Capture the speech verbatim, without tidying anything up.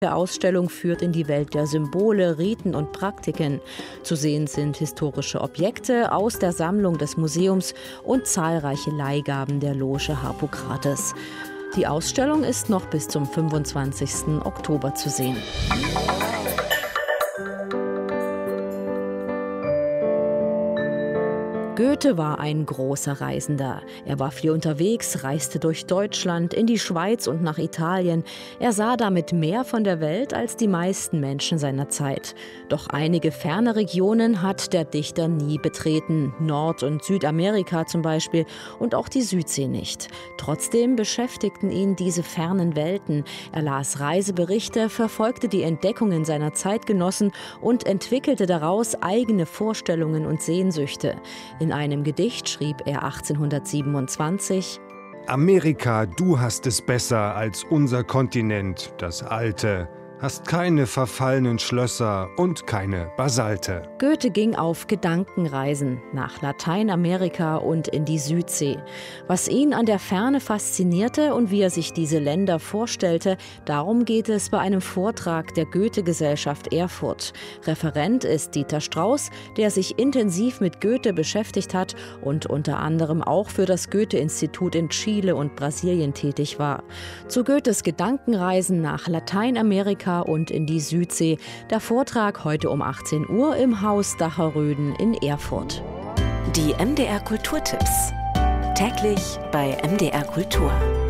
Die Ausstellung führt in die Welt der Symbole, Riten und Praktiken. Zu sehen sind historische Objekte aus der Sammlung des Museums und zahlreiche Leihgaben der Loge Harpokrates. Die Ausstellung ist noch bis zum fünfundzwanzigsten Oktober zu sehen. Goethe war ein großer Reisender. Er war viel unterwegs, reiste durch Deutschland, in die Schweiz und nach Italien. Er sah damit mehr von der Welt als die meisten Menschen seiner Zeit. Doch einige ferne Regionen hat der Dichter nie betreten. Nord- und Südamerika zum Beispiel und auch die Südsee nicht. Trotzdem beschäftigten ihn diese fernen Welten. Er las Reiseberichte, verfolgte die Entdeckungen seiner Zeitgenossen und entwickelte daraus eigene Vorstellungen und Sehnsüchte. In einem Gedicht schrieb er achtzehnhundertsiebenundzwanzig: Amerika, du hast es besser als unser Kontinent, das alte. Hast keine verfallenen Schlösser und keine Basalte. Goethe ging auf Gedankenreisen nach Lateinamerika und in die Südsee. Was ihn an der Ferne faszinierte und wie er sich diese Länder vorstellte, darum geht es bei einem Vortrag der Goethe-Gesellschaft Erfurt. Referent ist Dieter Strauß, der sich intensiv mit Goethe beschäftigt hat und unter anderem auch für das Goethe-Institut in Chile und Brasilien tätig war. Zu Goethes Gedankenreisen nach Lateinamerika und in die Südsee. Der Vortrag heute um achtzehn Uhr im Haus Dacher-Röden in Erfurt. Die M D R Kulturtipps. Täglich bei M D R Kultur.